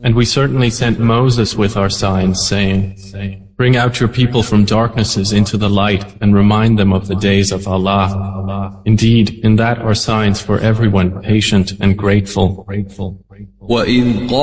And we certainly sent Moses with our signs, saying, "Bring out your people from darknesses into the light and remind them of the days of Allah. Indeed, in that are signs for everyone patient and grateful." وَإِذْ